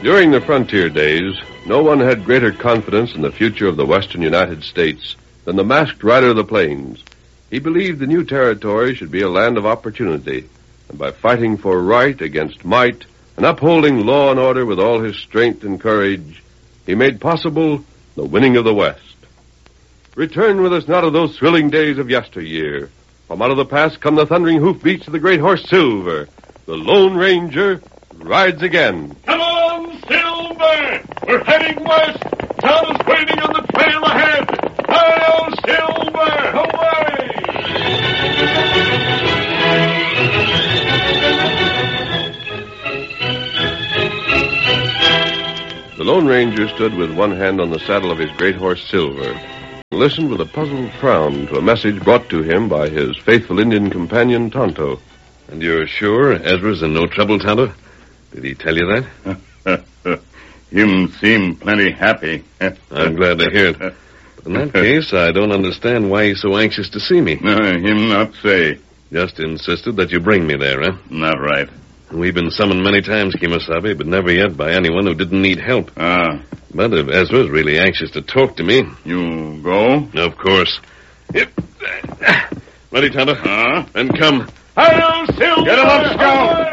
During the frontier days, no one had greater confidence in the future of the western United States than the masked rider of the plains. He believed the new territory should be a land of opportunity, and by fighting for right against might and upholding law and order with all his strength and courage, he made possible the winning of the West. Return with us now to those thrilling days of yesteryear. From out of the past come the thundering hoofbeats of the great horse Silver. The Lone Ranger rides again. Come on, Silver! We're heading west. Town is waiting on the trail ahead. Hi-yo, Silver! Away! The Lone Ranger stood with one hand on the saddle of his great horse Silver, and listened with a puzzled frown to a message brought to him by his faithful Indian companion Tonto. And you're sure Ezra's in no trouble, Tonto? Did he tell you that? Him seem plenty happy. I'm glad to hear it. But in that case, I don't understand why he's so anxious to see me. Him not say. Just insisted that you bring me there, huh? Not right. We've been summoned many times, Kemosabe, but never yet by anyone who didn't need help. Ah. But if Ezra's really anxious to talk to me... You go? Of course. Yep. Ready, Tonto? Then come. Hi-yo, Silver! Get him up, Scout!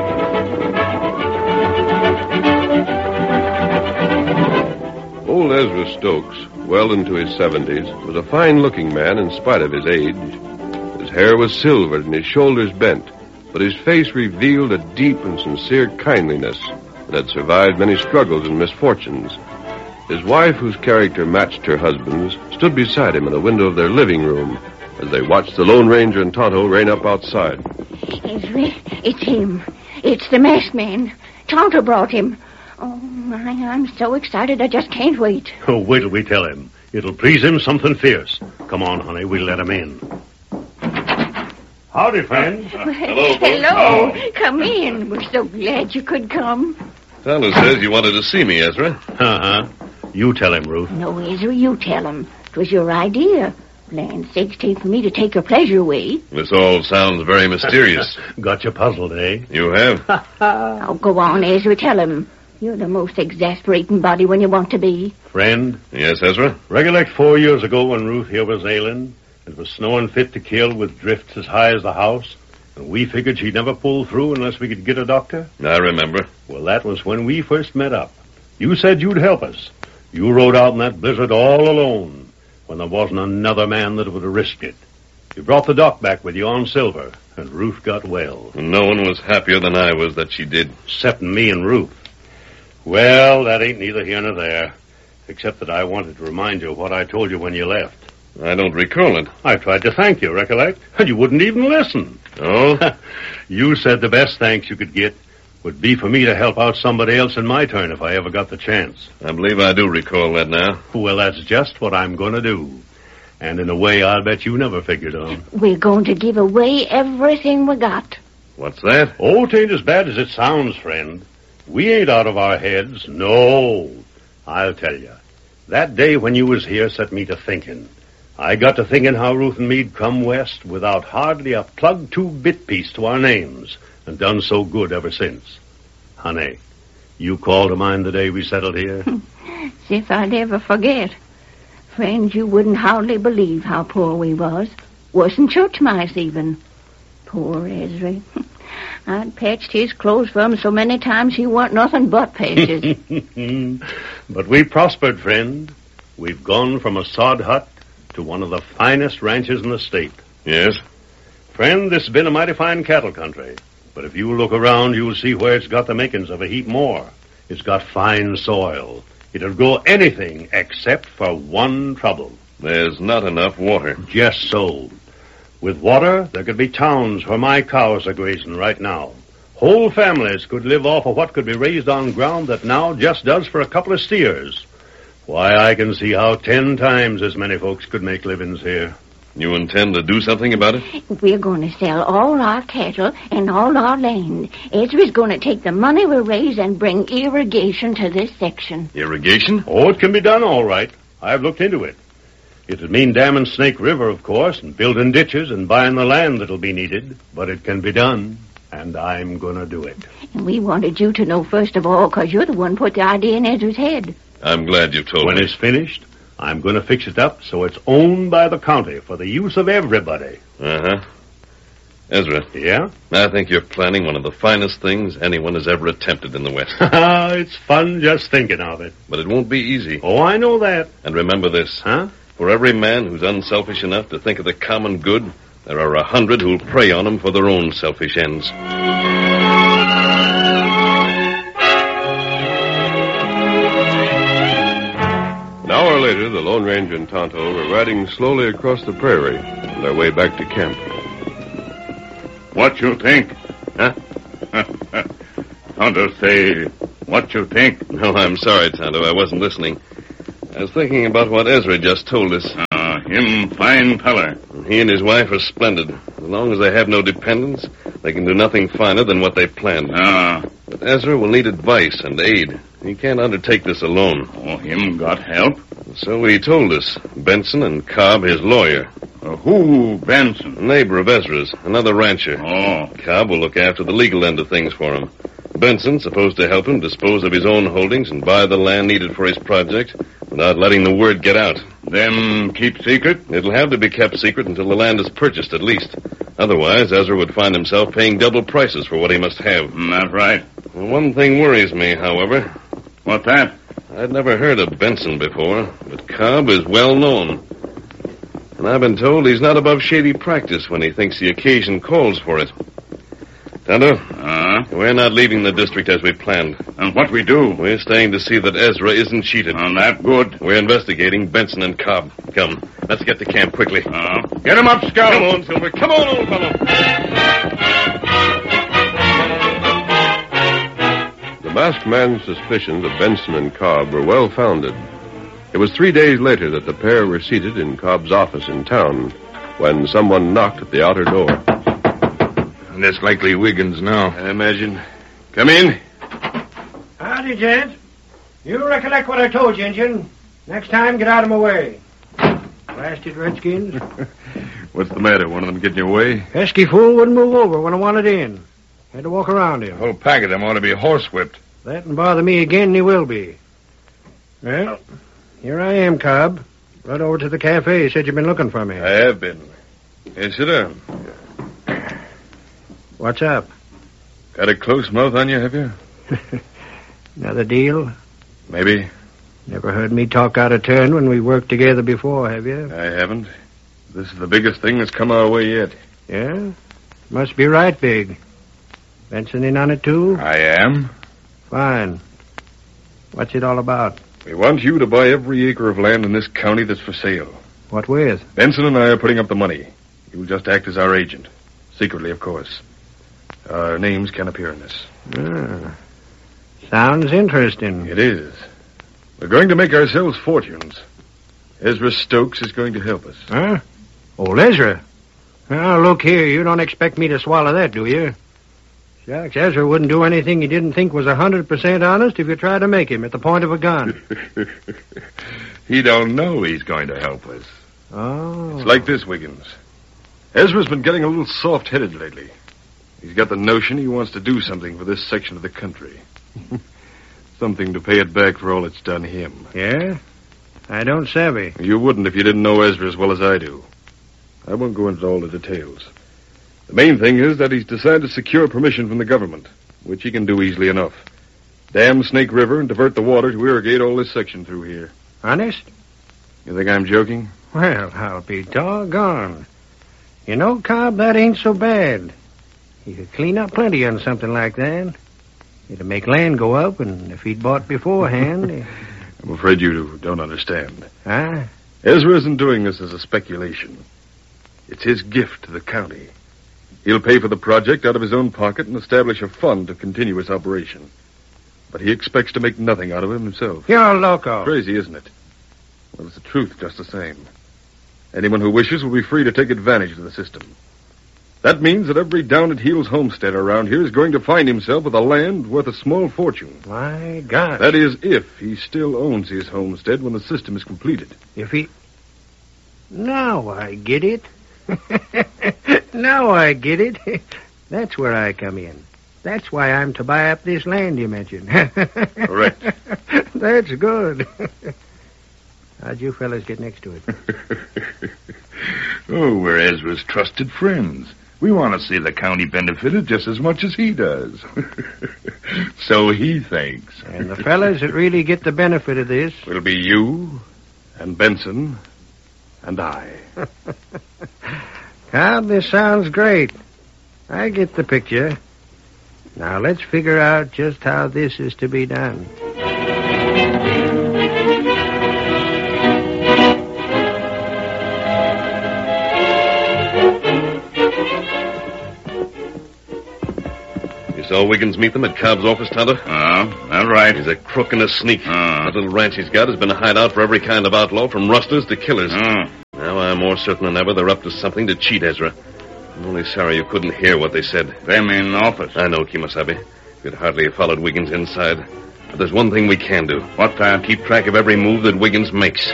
Old Ezra Stokes, well into his 70s, was a fine-looking man in spite of his age. His hair was silvered and his shoulders bent, but his face revealed a deep and sincere kindliness that had survived many struggles and misfortunes. His wife, whose character matched her husband's, stood beside him in the window of their living room as they watched the Lone Ranger and Tonto rein up outside. Ezra, it's him. It's the masked man. Tonto brought him. Oh, my, I'm so excited I just can't wait. Oh, wait till we tell him. It'll please him something fierce. Come on, honey, we'll let him in. Howdy, friend. Hello, folks. Hello. Come in. We're so glad you could come. Tonto says you wanted to see me, Ezra. Uh-huh. You tell him, Ruth. No, Ezra, you tell him. It was your idea. Land's sakes, take for me to take your pleasure away. This all sounds very mysterious. Got you puzzled, eh? You have? Oh, go on, Ezra, tell him. You're the most exasperating body when you want to be. Friend? Yes, Ezra? Recollect 4 years ago when Ruth here was ailing? It was snowing fit to kill with drifts as high as the house, and we figured she'd never pull through unless we could get a doctor? I remember. Well, that was when we first met up. You said you'd help us. You rode out in that blizzard all alone, when there wasn't another man that would have risked it. You brought the doc back with you on Silver, and Ruth got well. And no one was happier than I was that she did. Excepting me and Ruth. Well, that ain't neither here nor there, except that I wanted to remind you of what I told you when you left. I don't recall it. I tried to thank you, recollect? And you wouldn't even listen. Oh? You said the best thanks you could get would be for me to help out somebody else in my turn if I ever got the chance. I believe I do recall that now. Well, that's just what I'm going to do. And in a way I'll bet you never figured on. We're going to give away everything we got. What's that? Oh, it ain't as bad as it sounds, friend. We ain't out of our heads. No. I'll tell you. That day when you was here set me to thinking. I got to thinking how Ruth and me'd come west without hardly a plug-tube bit piece to our names, and done so good ever since. Honey, you call to mind the day we settled here? As if I'd ever forget. Friend, you wouldn't hardly believe how poor we was. Worse than church mice, even. Poor Ezra. I'd patched his clothes for him so many times he weren't nothing but patches. But we prospered, friend. We've gone from a sod hut to one of the finest ranches in the state. Yes? Friend, this has been a mighty fine cattle country. But if you look around, you'll see where it's got the makings of a heap more. It's got fine soil. It'll grow anything except for one trouble. There's not enough water. Just so. With water, there could be towns where my cows are grazing right now. Whole families could live off of what could be raised on ground that now just does for a couple of steers. Why, I can see how 10 times as many folks could make livings here. You intend to do something about it? We're going to sell all our cattle and all our land. Ezra's going to take the money we raise and bring irrigation to this section. Irrigation? Oh, it can be done all right. I've looked into it. It'd mean damming Snake River, of course, and building ditches and buying the land that'll be needed. But it can be done. and I'm going to do it. And we wanted you to know first of all, because you're the one put the idea in Ezra's head. I'm glad you've told When me. it's finished, I'm going to fix it up so it's owned by the county for the use of everybody. Uh-huh. Ezra, Yeah? I think you're planning one of the finest things anyone has ever attempted in the West. It's fun just thinking of it. But it won't be easy. Oh, I know that. And remember this. Huh? For every man who's unselfish enough to think of the common good, there are 100 who'll prey on him for their own selfish ends. An hour later, the Lone Ranger and Tonto were riding slowly across the prairie on their way back to camp. What you think? Huh? Tonto say, what you think? No, I'm sorry, Tonto. I wasn't listening. I was thinking about what Ezra just told us. Him fine feller. He and his wife are splendid. As long as they have no dependents, they can do nothing finer than what they planned. But Ezra will need advice and aid. He can't undertake this alone. Oh, him got help? So he told us. Benson and Cobb, his lawyer. Who Benson? A neighbor of Ezra's, another rancher. Oh. Cobb will look after the legal end of things for him. Benson's supposed to help him dispose of his own holdings and buy the land needed for his project without letting the word get out. Them keep secret? It'll have to be kept secret until the land is purchased, at least. Otherwise, Ezra would find himself paying double prices for what he must have. That's right. Well, one thing worries me, however. What that? I'd never heard of Benson before, but Cobb is well known. And I've been told he's not above shady practice when he thinks the occasion calls for it. Tonto, we're not leaving the district as we planned. And what we do? We're staying to see that Ezra isn't cheated. That good. We're investigating Benson and Cobb. Come, let's get to camp quickly. Get him up, Scout. Come on, Silver. Come on, old fellow. The masked man's suspicions of Benson and Cobb were well founded. It was 3 days later that the pair were seated in Cobb's office in town when someone knocked at the outer door. This likely Wiggins now. I imagine. Come in. Howdy, gents. You recollect what I told you, Injun. Next time, get out of my way. Blasted redskins. What's the matter? One of them getting your way? Pesky fool wouldn't move over when I wanted in. Had to walk around him. The whole pack of them ought to be horsewhipped. That and bother me again, and he will be. Well, here I am, Cobb. Right over to the cafe. Said you've been looking for me. I have been. Hey, sit down. What's up? Got a close mouth on you, have you? Another deal? Maybe. Never heard me talk out of turn when we worked together before, have you? I haven't. This is the biggest thing that's come our way yet. Yeah? Must be right big. Benson in on it, too? I am. Fine. What's it all about? We want you to buy every acre of land in this county that's for sale. What with? Benson and I are putting up the money. You'll just act as our agent. Secretly, of course. Our names can appear in this. Sounds interesting. It is. We're going to make ourselves fortunes. Ezra Stokes is going to help us. Huh? Old Ezra? Now, look here, you don't expect me to swallow that, do you? Shucks, Ezra wouldn't do anything he didn't think was 100% honest if you tried to make him at the point of a gun. He don't know he's going to help us. Oh. It's like this, Wiggins. Ezra's been getting a little soft-headed lately. He's got the notion he wants to do something for this section of the country. Something to pay it back for all it's done him. Yeah? I don't savvy. You wouldn't if you didn't know Ezra as well as I do. I won't go into all the details. The main thing is that he's decided to secure permission from the government, which he can do easily enough. Dam Snake River and divert the water to irrigate all this section through here. Honest? You think I'm joking? Well, I'll be doggone. You know, Cobb, that ain't so bad. You could clean up plenty on something like that. It'd make land go up, and if he'd bought beforehand... I'm afraid you don't understand. Huh? Ezra isn't doing this as a speculation. It's his gift to the county. He'll pay for the project out of his own pocket and establish a fund to continue its operation. But he expects to make nothing out of it himself. You're loco. Crazy, isn't it? Well, it's the truth just the same. Anyone who wishes will be free to take advantage of the system. That means that every down-at-heels homesteader around here is going to find himself with a land worth a small fortune. My God. That is, if he still owns his homestead when the system is completed. If he... Now I get it. Now I get it. That's where I come in. That's why I'm to buy up this land you mentioned. Correct. That's good. How'd you fellas get next to it? Oh, we're Ezra's trusted friends. We want to see the county benefited just as much as he does. So he thinks. And the fellas that really get the benefit of this... Will be you and Benson and I. Cobb, this sounds great. I get the picture. Now let's figure out just how this is to be done. You saw Wiggins meet them at Cobb's office, Tonto? That's right. He's a crook and a sneak. That little ranch he's got has been a hideout for every kind of outlaw, from rusters to killers. Now I'm more certain than ever they're up to something to cheat Ezra. I'm only sorry you couldn't hear what they said. Them in office. I know, Kemosabe. You'd hardly have followed Wiggins inside. But there's one thing we can do. What, Keep track of every move that Wiggins makes.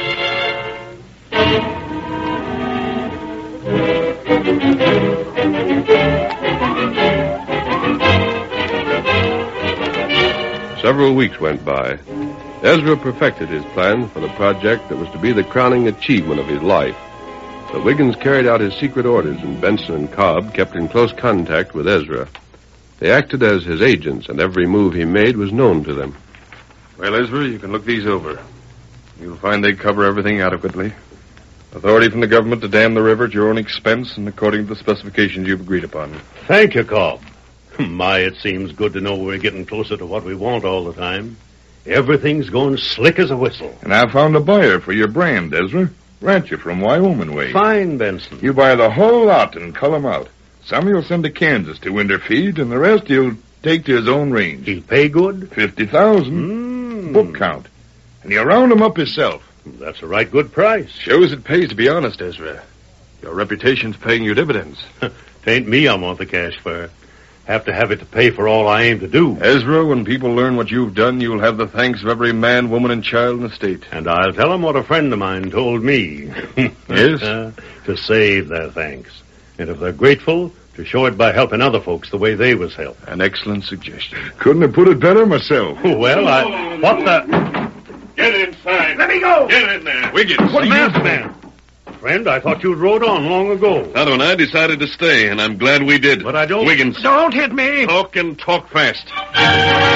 Several weeks went by. Ezra perfected his plan for the project that was to be the crowning achievement of his life. But Wiggins carried out his secret orders, and Benson and Cobb kept in close contact with Ezra. They acted as his agents, and every move he made was known to them. Well, Ezra, you can look these over. You'll find they cover everything adequately. Authority from the government to dam the river at your own expense and according to the specifications you've agreed upon. Thank you, Cobb. My, it seems good to know we're getting closer to what we want all the time. Everything's going slick as a whistle. And I found a buyer for your brand, Ezra. Rancher from Wyoming way. Fine, Benson. You buy the whole lot and cull 'em out. Some you'll send to Kansas to winter feed, and the rest he'll take to his own range. He'll pay good? 50,000. Book count. And he'll round 'em up himself. That's a right good price. Shows it pays to be honest, Ezra. Your reputation's paying you dividends. Tain't me I want the cash for. Have to have it to pay for all I aim to do. Ezra, when people learn what you've done, you'll have the thanks of every man, woman, and child in the state. And I'll tell 'em what a friend of mine told me. Yes? To save their thanks. And if they're grateful, to show it by helping other folks the way they was helped. An excellent suggestion. Couldn't have put it better myself. Well, what the... Get inside. Let me go! Get in there. Wiggins! What masked man? Friend, I thought you'd rode on long ago. Tonto and I decided to stay, and I'm glad we did. But I don't... Wiggins. Don't hit me! Talk and talk fast.